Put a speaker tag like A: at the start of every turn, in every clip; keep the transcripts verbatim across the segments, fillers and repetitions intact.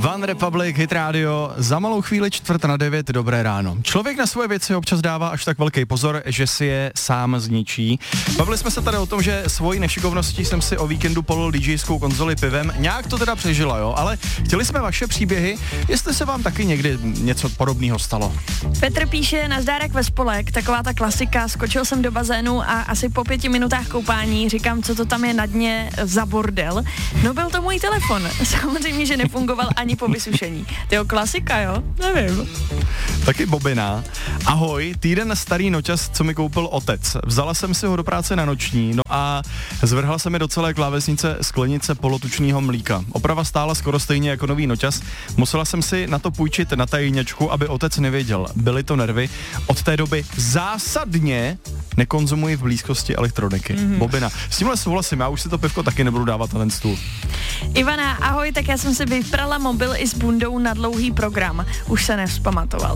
A: One Republic, Hit Radio, za malou chvíli čtvrt na devět, dobré ráno. Člověk na svoje věci občas dává až tak velký pozor, že si je sám zničí. Bavili jsme se tady o tom, že svojí nešikovností jsem si o víkendu polil DJskou konzoli pivem. Nějak to teda přežila, jo, ale chtěli jsme vaše příběhy, jestli se vám taky někdy něco podobného stalo.
B: Petr píše, nazdárek ve spolek, taková ta klasika, skočil jsem do bazénu a asi po pěti minutách koupání říkám, co to tam je na dně za bordel. No byl to můj telefon, samozřejmě, že nefungoval ani po vysušení. Tyjo, klasika, jo? Nevím.
A: Taky Bobina. Ahoj, týden starý noťas, co mi koupil otec. Vzala jsem si ho do práce na noční, no a zvrhla se mi do celé klávesnice sklenice polotučného mlíka. Oprava stála skoro stejně jako nový noťas. Musela jsem si na to půjčit na tajněčku, aby otec nevěděl. Byly to nervy. Od té doby zásadně nekonzumuji v blízkosti elektroniky. Mm-hmm. Bobina. S tímhle souhlasím, já už si to pivko taky nebudu dávat na ten stůl.
B: Ivana, ahoj, tak já jsem si vyprala mobil i s bundou na dlouhý program. Už se nevzpamatoval.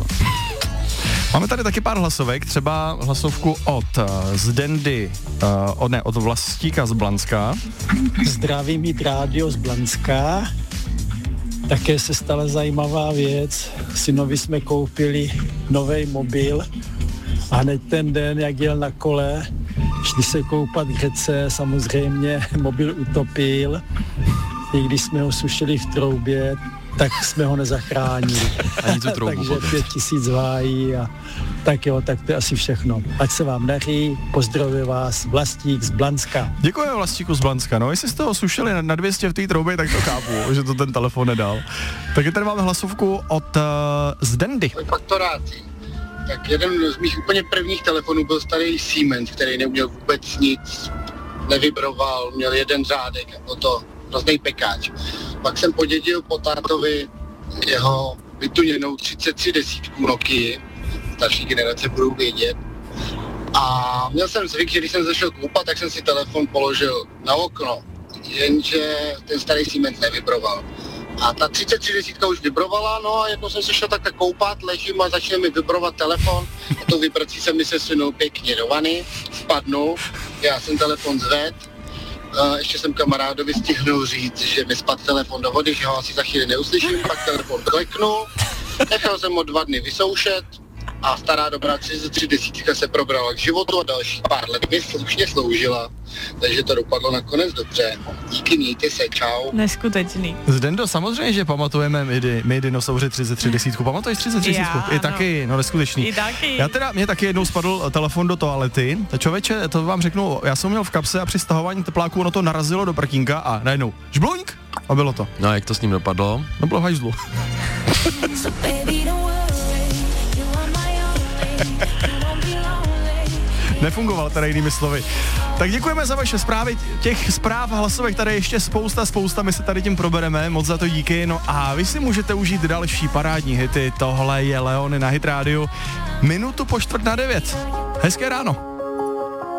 A: Máme tady taky pár hlasovek, třeba hlasovku od uh, Zdendy, uh, od, ne, od Vlastíka z Blanska.
C: Zdravím Hit Radio z Blanska. Také se stala zajímavá věc. Synovi jsme koupili nový mobil a hned ten den, jak jel na kole, šli se koupat k řece, samozřejmě mobil utopil. I když jsme ho sušili v troubě, tak jsme ho nezachránili.
A: Ani tu troubu.
C: Takže pět tisíc vájí a tak jo, tak to je asi všechno. Ať se vám daří, pozdravuje vás Vlastík z Blanska.
A: Děkuji Vlastíku z Blanska, no jestli jste ho sušili na dvě stě v té troubě, tak to chápu, že to ten telefon nedal. Taky tady máme hlasovku od uh, Zdendy.
D: Faktoráci. Tak jeden z mých úplně prvních telefonů byl starý Siemens, který neuměl vůbec nic, nevibroval, měl jeden řádek a byl to hrozný pekáč. Pak jsem podědil po tátovi jeho vytuněnou třicet tři desítku Nokia, starší generace budou vědět. A měl jsem zvyk, že když jsem zašel koupat, tak jsem si telefon položil na okno, jenže ten starý Siemens nevibroval. A ta třicet tři desítka už vibrovala, no a jednou jsem se šel takhle koupat, ležím a začne mi vibrovat telefon a to vibrací se mi sesunul pěkně do vany, spadnu, já jsem telefon zved, uh, ještě jsem kamarádovi stihnul říct, že mi spadl telefon do vody, že ho asi za chvíli neuslyším, pak telefon kleknul, nechal jsem ho dva dny vysoušet a stará dobrá třicet tři desítka se probrala k životu a dalších pár let mi slušně sloužila. Takže to dopadlo nakonec dobře. Díky, mějte se, čau.
B: Neskutečný.
A: Zdendo, samozřejmě, že pamatujeme my, my dinosauři třicet tři desítku. Pamatuješ třicet tři desítku? I taky, no neskutečný.
B: I taky.
A: Já teda, mě taky jednou spadl telefon do toalety. Člověče, to vám řeknu, já jsem měl v kapse a při stahování tepláků ono to narazilo do prkínka a najednou žbluňk a bylo to.
E: No a jak to s ním dopadlo?
A: No bylo hajzlu. Nefungoval teda jinými slovy. Tak děkujeme za vaše zprávy, těch zpráv hlasovek tady ještě spousta, spousta, my se tady tím probereme, moc za to díky, no a vy si můžete užít další parádní hity, tohle je Leony na Hit Radio, minutu po čtvrt na devět. Hezké ráno.